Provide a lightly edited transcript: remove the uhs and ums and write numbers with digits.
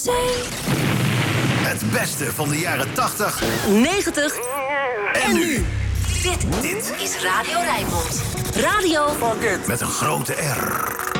zee. Het beste van de jaren 80, 90 en nu. Dit is Radio Rijnmond. Radio Met een grote R.